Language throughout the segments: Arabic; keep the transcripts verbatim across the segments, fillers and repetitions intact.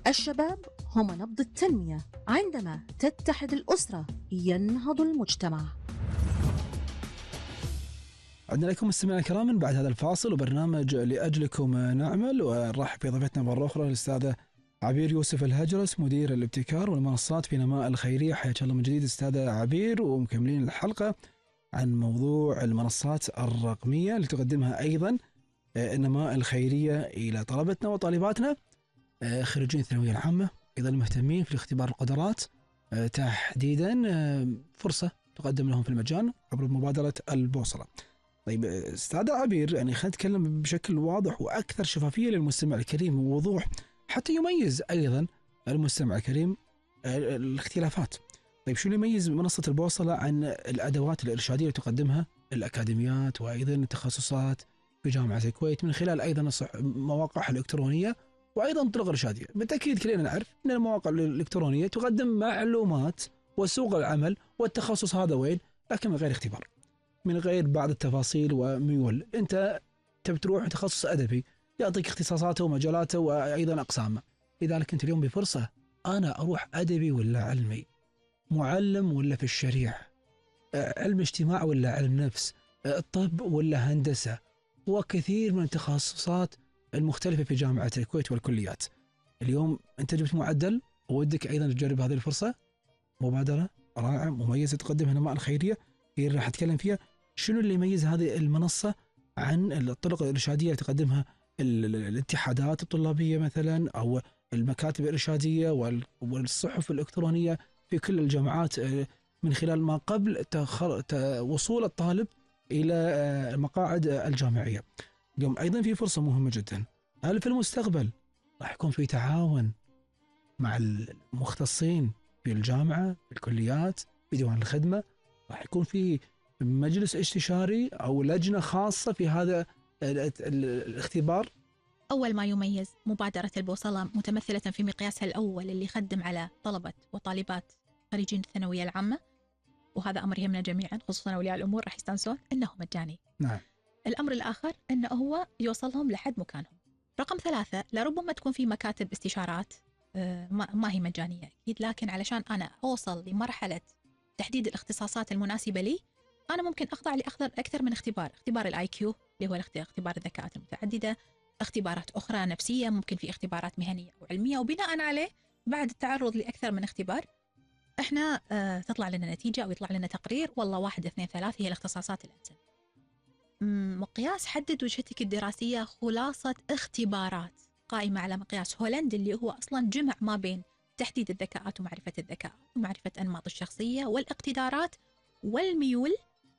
الشباب هم نبض التنمية، عندما تتحد الأسرة ينهض المجتمع. عندنا لكم مستمعينا الكرام بعد هذا الفاصل وبرنامج لأجلكم نعمل، ونرحب بضيفتنا مرة أخرى الأستاذة عبير يوسف الهجرس، مدير الابتكار والمنصات في نماء الخيرية. حياك الله من جديد أستاذة عبير، ومكملين الحلقة عن موضوع المنصات الرقمية اللي تقدمها أيضا نماء الخيرية إلى طلبتنا وطالباتنا خريجين الثانوية العامة، أيضا المهتمين في اختبار القدرات تحديدا، فرصة تقدم لهم في المجان عبر مبادرة البوصلة. طيب أستاذة عبير، يعني خلينا نتكلم بشكل واضح وأكثر شفافية للمستمع الكريم ووضوح، حتى يميز أيضا المستمع الكريم الاختلافات. طيب شو اللي يميز منصة البوصلة عن الأدوات الإرشادية اللي تقدمها الأكاديميات وأيضا التخصصات في جامعة الكويت من خلال أيضا مواقعها الإلكترونية وأيضا طرق إرشادية؟ بالتأكيد كلنا نعرف أن المواقع الإلكترونية تقدم معلومات وسوق العمل والتخصص هذا وين، لكن من غير اختبار، من غير بعض التفاصيل وميول. أنت تبي تروح تخصص أدبي يعطيك اختصاصاته ومجالاته وأيضا أقسامه، لذلك أنت اليوم بفرصة أنا أروح أدبي ولا علمي، معلم ولا في الشريعة، علم اجتماع ولا علم نفس، طب ولا هندسة، وكثير من التخصصات المختلفة في جامعة الكويت والكليات. اليوم أنت جبت معدل وودك أيضا تجرب هذه الفرصة، مبادرة رائعة مميزة تقدمها نماء الخيرية، هي راح أتكلم فيها شنو اللي يميز هذه المنصة عن الطرق الإرشادية اللي تقدمها الاتحادات الطلابية مثلا أو المكاتب الإرشادية والصحف الإلكترونية في كل الجامعات من خلال ما قبل وصول الطالب إلى المقاعد الجامعية. اليوم أيضا في فرصة مهمة جدا، هل في المستقبل راح يكون في تعاون مع المختصين في الجامعة في الكليات في ديوان الخدمة، راح يكون في مجلس استشاري أو لجنة خاصة في هذا الاختبار؟ أول ما يميز مبادرة البوصلة متمثلة في مقياسها الأول اللي يخدم على طلبة وطالبات خريجين الثانوية العامة، وهذا أمر يهمنا جميعا خصوصا أولياء الأمور راح يستانسون أنه مجاني. نعم. الأمر الآخر أنه هو يوصلهم لحد مكانهم. رقم ثلاثة، لربما تكون في مكاتب استشارات ما هي مجانية أكيد، لكن علشان أنا أوصل لمرحلة تحديد الاختصاصات المناسبة لي أنا ممكن أخضع لأخذ أكثر من اختبار، اختبار الآي كيو اللي هو اختبار الذكاءات المتعددة، اختبارات أخرى نفسية، ممكن في اختبارات مهنية أو علمية، وبناء عليه بعد التعرض لأكثر من اختبار احنا اه تطلع لنا نتيجة أو يطلع لنا تقرير والله واحد اثنين ثلاث هي الاختصاصات الأنسب. مقياس حدد وجهتك الدراسية خلاصة اختبارات قائمة على مقياس هولند اللي هو أصلا جمع ما بين تحديد الذكاءات ومعرفة الذكاءات ومعرفة أنماط الشخصية والاقتدارات والميول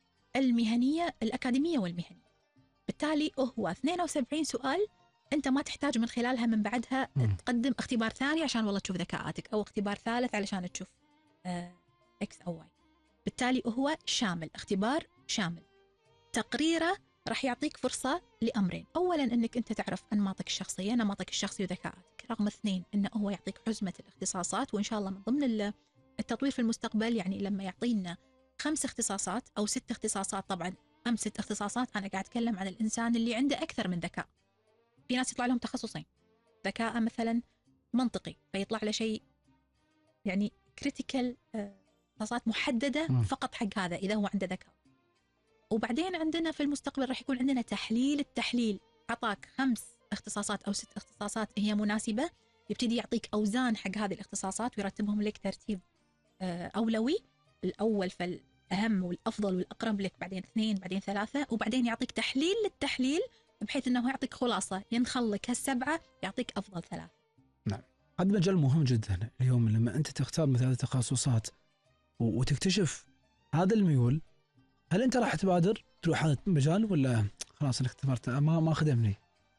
المهنية الأكاديمية والمهنية. بالتالي هو اثنين وسبعين سؤال أنت ما تحتاج من خلالها من بعدها م. تقدم اختبار ثاني عشان والله تشوف ذكاءاتك أو اختبار ثالث علشان تشوف آه إكس أو واي. بالتالي هو شامل، اختبار شامل. تقريره راح يعطيك فرصة لأمرين، أولا أنك أنت تعرف أنماطك الشخصية، نمطك الشخصي وذكاءاتك. رقم اثنين أنه هو يعطيك حزمة الاختصاصات، وإن شاء الله من ضمن التطوير في المستقبل يعني لما يعطينا خمس اختصاصات أو ست اختصاصات، طبعا خمس ست اختصاصات أنا قاعد أتكلم عن الإنسان اللي عنده أكثر من ذكاء. في ناس يطلع لهم تخصصين، ذكاء مثلا منطقي فيطلع له شيء يعني كريتيكال، اختصاات محددة م. فقط حق هذا إذا هو عنده ذكاء. وبعدين عندنا في المستقبل راح يكون عندنا تحليل التحليل، عطاك خمس اختصاصات أو ست اختصاصات هي مناسبة، يبتدي يعطيك أوزان حق هذه الاختصاصات ويرتبهم لك ترتيب أولوي، الأول فالأهم والأفضل والأقرب لك، بعدين اثنين، بعدين ثلاثة، وبعدين يعطيك تحليل للتحليل بحيث أنه يعطيك خلاصة ينخل لك هالسبعة يعطيك أفضل ثلاثة. نعم، هذا مجال مهم جدا اليوم لما أنت تختار مثل هذه التخصصات وتكتشف هذا الميول، هل أنت راح تبادر تروح هذا المجال ولا خلاص أنا اختبرت ما ما خدمني؟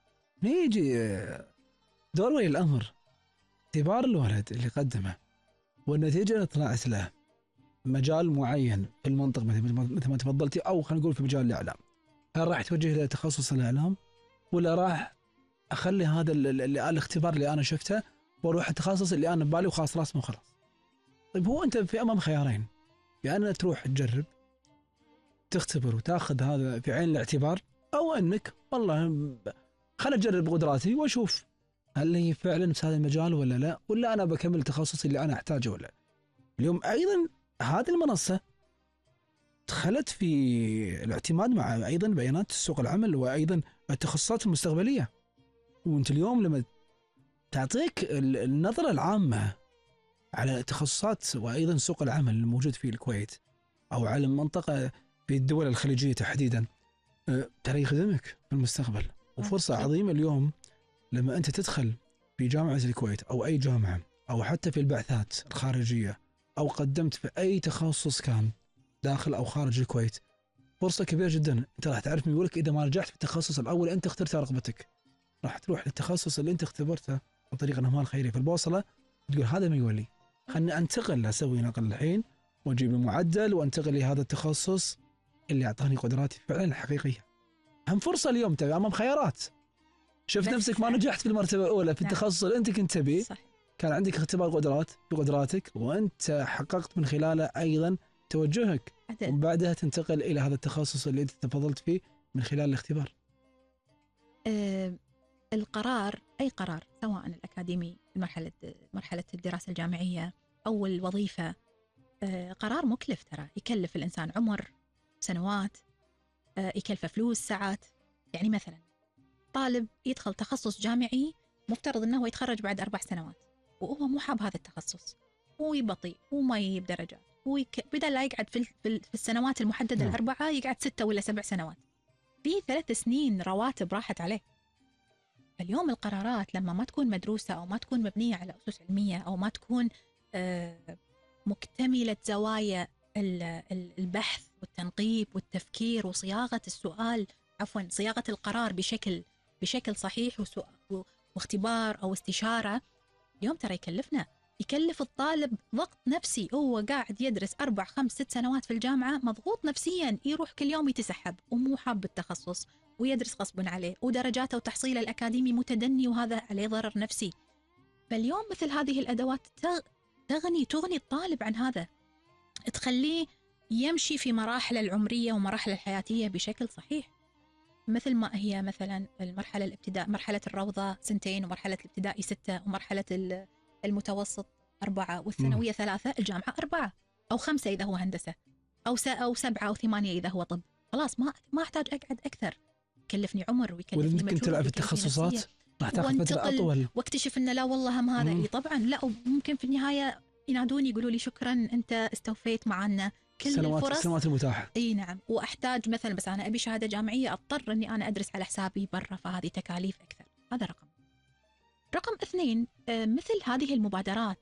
نيجي دور ولي الأمر، اختبار الولد اللي قدمه والنتيجة اللي طلعت له مجال معين في المنطق مثل ما تفضلتي، أو خلينا نقول في مجال الإعلام، هل راح توجه لتخصص الإعلام ولا راح أخلي هذا الاختبار اللي أنا شفته وأروح التخصص اللي أنا ببالي وخلاص راسمه وخلاص؟ طيب هو أنت في أمام خيارين، يعني أنك تروح تجرب تختبر وتاخذ هذا في عين الاعتبار، أو أنك والله خلنا أجرب قدراتي وأشوف هل هي فعلا في هذا المجال ولا لا، ولا أنا بكمل تخصصي اللي أنا أحتاجه ولا. اليوم أيضا هذه المنصة دخلت في الاعتماد مع أيضا بيانات سوق العمل وأيضا التخصصات المستقبلية. وأنت اليوم لما تعطيك النظرة العامة على التخصصات وأيضا سوق العمل الموجود في الكويت أو على المنطقة في الدول الخليجية تحديدا، ترى يخدمك في المستقبل. وفرصة عظيمة اليوم لما أنت تدخل في جامعة الكويت أو أي جامعة أو حتى في البعثات الخارجية أو قدمت في أي تخصص كان داخل أو خارج الكويت، فرصة كبيرة جدا. أنت راح تعرف يقولك إذا ما نجحت في التخصص الأول أنت اخترته رغبتك، راح تروح للتخصص اللي أنت اختبرته عن طريق الأعمال الخيرية في البوصلة، تقول هذا ما يولي، خلني أنتقل أسوي نقل الحين وأجيب المعدل وأنتقل لهذا التخصص اللي أعطاني قدراتي فعلا الحقيقية. هم فرصة اليوم تبي أمام خيارات. شفت نفسك ما نجحت في المرتبة الأولى في التخصص اللي أنت كنت تبيه، كان عندك اختبار قدرات بقدراتك وأنت حققت من خلاله أيضا توجهك، وبعدها تنتقل إلى هذا التخصص اللي أنت تفضلت فيه من خلال الاختبار. أه القرار، أي قرار سواء الأكاديمي مرحلة مرحلة الدراسة الجامعية أو الوظيفة، أه قرار مكلف، ترى يكلف الإنسان عمر، سنوات، أه يكلفه فلوس، ساعات. يعني مثلا طالب يدخل تخصص جامعي مفترض أنه يتخرج بعد أربع سنوات وهو مو حاب هذا التخصص ويبطيء وما يجيب درجات، ويك... بدل لا يقعد في, في, في السنوات المحددة م. الأربعة يقعد ستة ولا سبع سنوات، في ثلاث سنين رواتب راحت عليه. اليوم القرارات لما ما تكون مدروسة أو ما تكون مبنية على أسس علمية أو ما تكون آه مكتملة زوايا البحث والتنقيب والتفكير وصياغة السؤال، عفوا صياغة القرار بشكل بشكل صحيح وسؤال واختبار أو استشارة، اليوم ترى يكلفنا، يكلف الطالب ضغط نفسي. هو قاعد يدرس أربع خمس ست سنوات في الجامعة مضغوط نفسيا، يروح كل يوم يتسحب ومو حاب التخصص ويدرس غصبا عليه، ودرجاته وتحصيله الأكاديمي متدني وهذا عليه ضرر نفسي. فاليوم مثل هذه الأدوات تغني تغني الطالب عن هذا، تخليه يمشي في مراحل العمرية ومراحل الحياتية بشكل صحيح. مثل ما هي مثلا المرحلة الابتداء، مرحلة الروضة سنتين، ومرحلة الابتدائي ستة، ومرحلة المتوسط أربعة، والثانوية ثلاثة، الجامعة أربعة أو خمسة إذا هو هندسة، أو أو سبعة أو ثمانية إذا هو طب. خلاص ما ما أحتاج أقعد أكثر، كلفني عمر ويكلفني مجهود. ولما كنت تلعب في التخصصات راح تاخذ فترة أطول، واكتشف إن لا والله هم هذا اللي طبعا لا، وممكن في النهاية ينادوني يقولوا لي شكرا أنت استوفيت معنا كل السنوات الفرص السنوات المتاحة. اي نعم، واحتاج مثلا بس انا ابي شهاده جامعيه اضطر اني انا ادرس على حسابي برا، فهذه تكاليف اكثر. هذا رقم رقم اثنين، مثل هذه المبادرات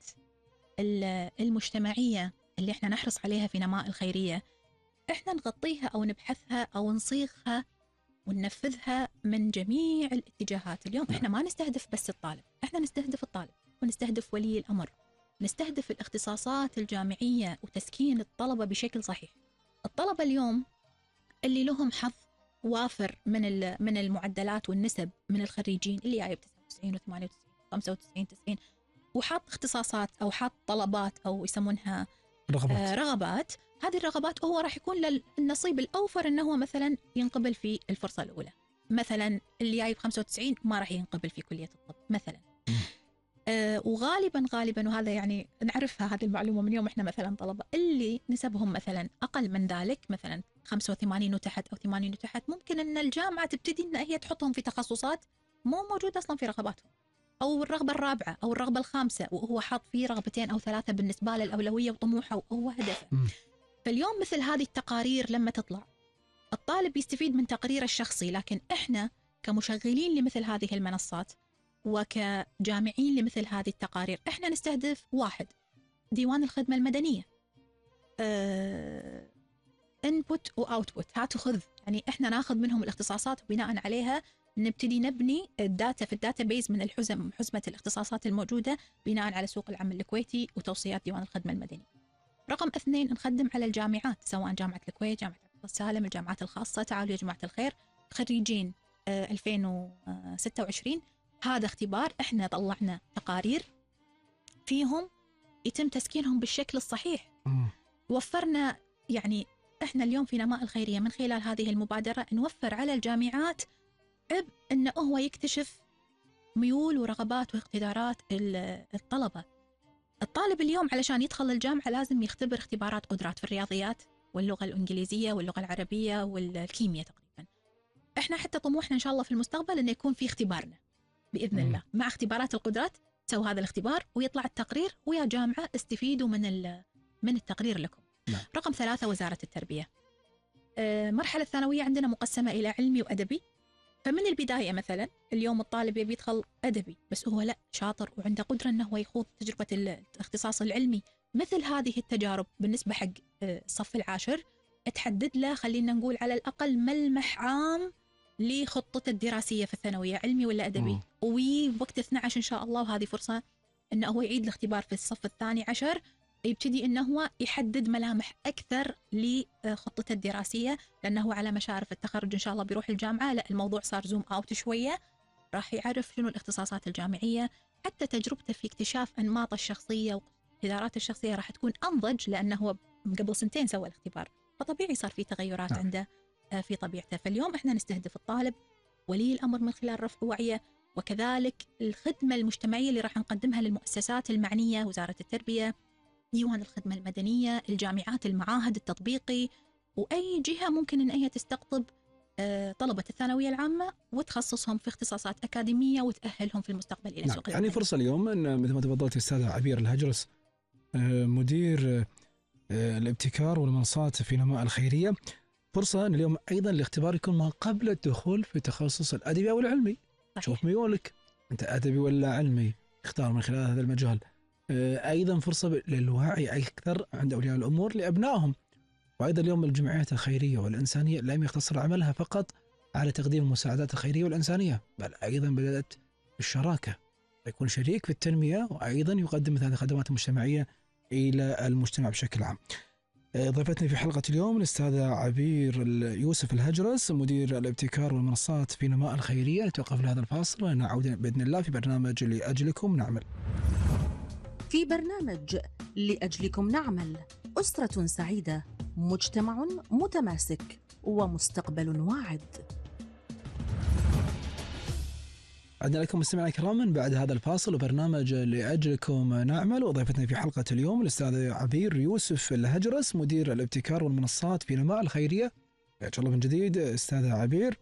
المجتمعيه اللي احنا نحرص عليها في نماء الخيريه، احنا نغطيها او نبحثها او نصيغها وننفذها من جميع الاتجاهات. اليوم احنا ما نستهدف بس الطالب، احنا نستهدف الطالب ونستهدف ولي الامر، نستهدف الاختصاصات الجامعية وتسكين الطلبة بشكل صحيح. الطلبة اليوم اللي لهم حظ وافر من من المعدلات والنسب من الخريجين اللي جايب تسعة وتسعين وثمانية وتسعين وخمسة وتسعين تسعين وحاط اختصاصات أو حاط طلبات أو يسمونها رغبات, آه رغبات. هذه الرغبات هو راح يكون للنصيب الأوفر أنه هو مثلا ينقبل في الفرصة الأولى. مثلا اللي جايب خمسة وتسعين ما راح ينقبل في كلية الطب مثلا. آه وغالبا غالبا وهذا يعني نعرفها هذه المعلومة من يوم احنا مثلا طلبة اللي نسبهم مثلا أقل من ذلك، مثلا خمسة وثمانين وتحت أو ثمانين وتحت، ممكن أن الجامعة تبتدي أن هي تحطهم في تخصصات مو موجودة أصلا في رغباتهم، أو الرغبة الرابعة أو الرغبة الخامسة وهو حاط فيه رغبتين أو ثلاثة بالنسبة له الأولوية وطموحه وهو هدفه. فاليوم مثل هذه التقارير لما تطلع الطالب يستفيد من تقريره الشخصي، لكن احنا كمشغلين لمثل هذه المنصات وكجامعين لمثل هذه التقارير احنا نستهدف واحد، ديوان الخدمة المدنية، اه input و output، هات وخذ. يعني احنا ناخذ منهم الاختصاصات وبناء عليها نبتدي نبني الداتا في الداتا بيز من الحزم حزمة الاختصاصات الموجودة بناء على سوق العمل الكويتي وتوصيات ديوان الخدمة المدني. رقم اثنين، نخدم على الجامعات سواء جامعة الكويت، جامعة السالم، الجامعات الخاصة. تعالوا يا جماعة الخير خريجين اه ألفين وستة وعشرين، هذا اختبار احنا طلعنا تقارير فيهم يتم تسكينهم بالشكل الصحيح. وفرنا يعني احنا اليوم في نماء الخيرية من خلال هذه المبادرة نوفر على الجامعات عبء انه هو يكتشف ميول ورغبات واقتدارات الطلبة. الطالب اليوم علشان يدخل الجامعة لازم يختبر اختبارات قدرات في الرياضيات واللغة الإنجليزية واللغة العربية والكيمياء تقريبا. احنا حتى طموحنا إن شاء الله في المستقبل إنه يكون في اختبارنا بإذن الله مع اختبارات القدرات. تسوي هذا الاختبار ويطلع التقرير، ويا جامعة استفيدوا من من التقرير لكم. نعم. رقم ثلاثة وزارة التربية. مرحلة الثانوية عندنا مقسمة إلى علمي وأدبي. فمن البداية مثلا اليوم الطالب يبي يدخل أدبي بس هو لا شاطر وعنده قدرة أنه هو يخوض تجربة الاختصاص العلمي. مثل هذه التجارب بالنسبة حق الصف العاشر تحدد له خلينا نقول على الأقل ملمح عام لخطته الدراسية في الثانوية، علمي ولا أدبي. ووقت اثني عشر إن شاء الله، وهذه فرصة أنه هو يعيد الاختبار في الصف الثاني عشر، يبتدي أنه هو يحدد ملامح أكثر لخطته الدراسية، لأنه هو على مشارف التخرج إن شاء الله بيروح الجامعة. لا الموضوع صار زوم أوت شوية، راح يعرف شنو الاختصاصات الجامعية. حتى تجربته في اكتشاف أنماط الشخصية واختيارات الشخصية راح تكون أنضج، لأنه هو قبل سنتين سوى الاختبار، فطبيعي صار في تغيرات نعم. عنده في طبيعته. فاليوم إحنا نستهدف الطالب، ولي الأمر من خلال رفع وعيه، وكذلك الخدمة المجتمعية اللي راح نقدمها للمؤسسات المعنية، وزارة التربية، ديوان الخدمة المدنية، الجامعات، المعاهد، التطبيقي، وأي جهة ممكن أن هي تستقطب طلبة الثانوية العامة وتخصصهم في اختصاصات أكاديمية وتأهلهم في المستقبل إلى نعم. سوق يعني العمل. فرصة اليوم أن مثل ما تفضلت الأستاذة عبير الهجرس مدير الابتكار والمنصات في نماء الخيرية، فرصة أن اليوم أيضا الاختبار يكون ما قبل الدخول في تخصص الأدبي أو العلمي. صحيح. شوف ميولك أنت أدبي ولا علمي، اختار من خلال هذا المجال. أيضا فرصة للوعي أكثر عند أولياء الأمور لأبنائهم. وأيضا اليوم الجمعيات الخيرية والإنسانية لم يقتصر عملها فقط على تقديم المساعدات الخيرية والإنسانية، بل أيضا بدأت بالشراكة، يكون شريك في التنمية وأيضا يقدم مثل هذه الخدمات المجتمعية إلى المجتمع بشكل عام. ضيفتني في حلقة اليوم الأستاذة عبير يوسف الهجرس، مدير الابتكار والمنصات في نماء الخيرية. نتوقف لهذا الفاصل ونعود بإذن الله في برنامج لأجلكم نعمل. في برنامج لأجلكم نعمل، أسرة سعيدة، مجتمع متماسك، ومستقبل واعد. عدنا لكم مستمعينا الكرام بعد هذا الفاصل وبرنامج لأجلكم نعمل. وضيفتنا في حلقة اليوم الأستاذة عبير يوسف الهجرس، مدير الابتكار والمنصات في نماء الخيرية. حياك الله من جديد أستاذة عبير.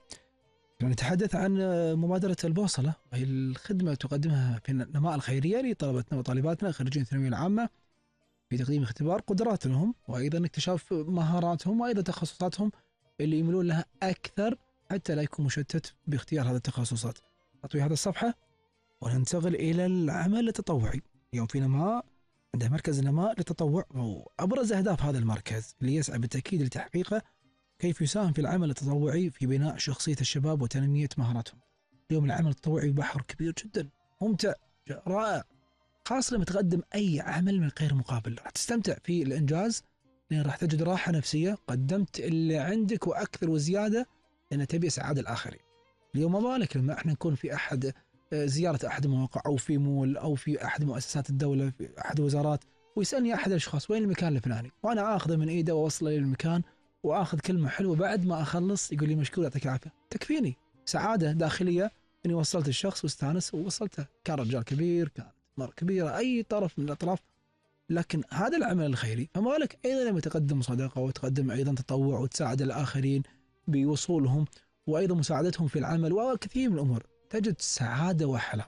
نتحدث عن مبادرة البوصلة، وهي الخدمة تقدمها في نماء الخيرية لطلبتنا وطالباتنا خريجين الثانوية العامة في تقديم اختبار قدراتهم، وأيضا اكتشاف مهاراتهم، وأيضا تخصصاتهم اللي يميلون لها أكثر حتى لا يكون مشتت باختيار هذه التخصصات. نطوي هذا الصفحة وننتقل إلى العمل التطوعي. اليوم في نماء عندها مركز نماء للتطوع، وأبرز أهداف هذا المركز اللي يسعى بالتأكيد لتحقيقه كيف يساهم في العمل التطوعي في بناء شخصية الشباب وتنمية مهاراتهم. اليوم العمل التطوعي بحر كبير جدا، ممتع رائع، خاصة لما تقدم أي عمل من غير مقابل. راح تستمتع في الإنجاز، لأن راح تجد راحة نفسية، قدمت اللي عندك وأكثر وزيادة، لأن تبي سعادة الآخرين. اليوم ما بالك لما احنا نكون في أحد زيارة أحد المواقع أو في مول أو في أحد مؤسسات الدولة، في أحد الوزارات، ويسألني أحد الأشخاص وين المكان الفلاني، وأنا آخذه من إيده وأوصله للمكان وآخذ كلمة حلوة، بعد ما أخلص يقول لي مشكور يعطيك العافية. تكفيني سعادة داخلية إني وصلت الشخص واستانس ووصلته، كان رجال كبير، كان مرة كبيرة، أي طرف من الأطراف. لكن هذا العمل الخيري، فما لك أيضا لما تقدم صدقة وتقدم أيضا تطوع وتساعد الآخرين بوصولهم وأيضا مساعدتهم في العمل وكثير من الأمور، تجد سعادة وحلاوة.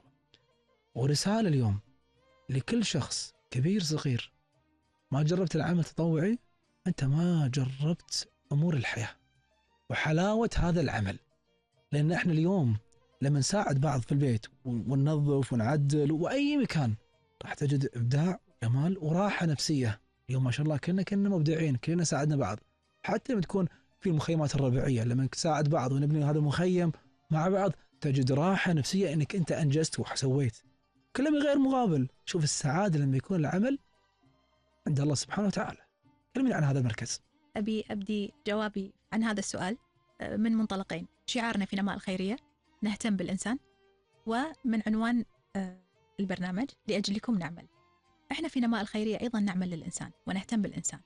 ورسالة اليوم لكل شخص كبير صغير، ما جربت العمل التطوعي أنت ما جربت أمور الحياة وحلاوة هذا العمل. لأن احنا اليوم لما نساعد بعض في البيت وننظف ونعدل وأي مكان، راح تجد إبداع جمال وراحة نفسية. اليوم ما شاء الله كلنا كنا مبدعين، كلنا ساعدنا بعض. حتى لما تكون في المخيمات الربيعية، لما نساعد بعض ونبني هذا المخيم مع بعض، تجد راحة نفسية انك انت انجزت وسويت، كله من غير مقابل. شوف السعادة لما يكون العمل عند الله سبحانه وتعالى. كلمني عن هذا المركز. أبي أبدي جوابي عن هذا السؤال من منطلقين. شعارنا في نماء الخيرية نهتم بالإنسان، ومن عنوان البرنامج لأجلكم نعمل. احنا في نماء الخيرية أيضا نعمل للإنسان ونهتم بالإنسان،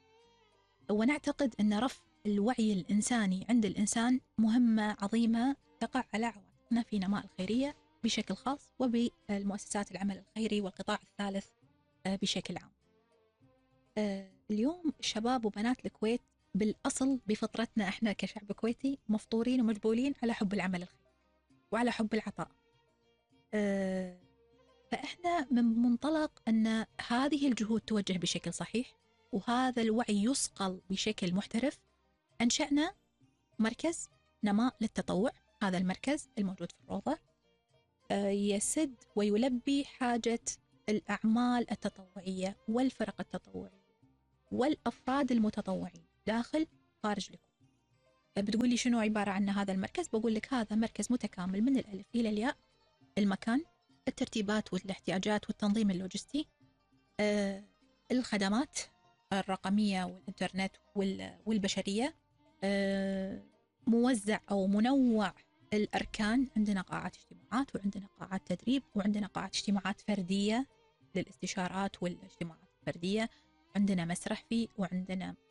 ونعتقد أن رفع الوعي الإنساني عند الإنسان مهمة عظيمة تقع على عاتقنا في نماء الخيرية بشكل خاص وبالمؤسسات العمل الخيري والقطاع الثالث بشكل عام. اليوم شباب وبنات الكويت بالأصل بفطرتنا إحنا كشعب كويتي مفطورين ومجبولين على حب العمل الخيري وعلى حب العطاء. فإحنا من منطلق أن هذه الجهود توجه بشكل صحيح وهذا الوعي يصقل بشكل محترف، أنشأنا مركز نماء للتطوع. هذا المركز الموجود في الروضة يسد ويلبي حاجة الأعمال التطوعية والفرق التطوعية والأفراد المتطوعين داخل خارج الكويت. بتقول لي شنو عبارة عن هذا المركز؟ بقول لك هذا مركز متكامل من الألف إلى الياء: المكان، الترتيبات والاحتياجات والتنظيم اللوجستي، آه، الخدمات الرقمية والإنترنت والبشرية، آه، موزع أو منوع الأركان. عندنا قاعات اجتماعات وعندنا قاعات تدريب وعندنا قاعات اجتماعات فردية للاستشارات والاجتماعات الفردية، عندنا مسرح فيه وعندنا